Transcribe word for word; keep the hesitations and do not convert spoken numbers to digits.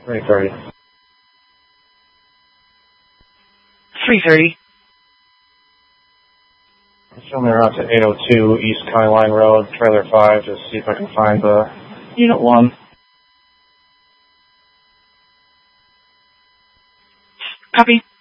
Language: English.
three thirty. three thirty. Show me around to eight oh two East County Line Road, Trailer five, just see if I can find the Unit one. Copy.